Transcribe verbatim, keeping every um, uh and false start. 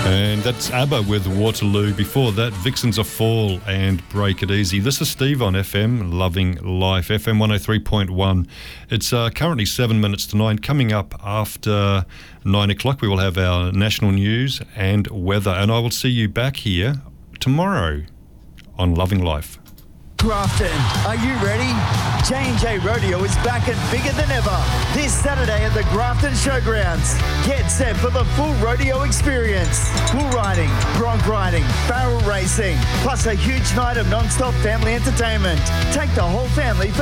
And that's ABBA with Waterloo. Before that, Vixens of Fall and Break It Easy. This is Steve on F M, Loving Life, F M one oh three point one. It's uh, currently seven minutes to nine. Coming up after nine o'clock, we will have our national news and weather. And I will see you back here tomorrow on Loving Life. Grafton, are you ready? J and J Rodeo is back and bigger than ever this Saturday at the Grafton Showgrounds. Get set for the full rodeo experience. Bull riding, bronc riding, barrel racing, plus a huge night of non-stop family entertainment. Take the whole family for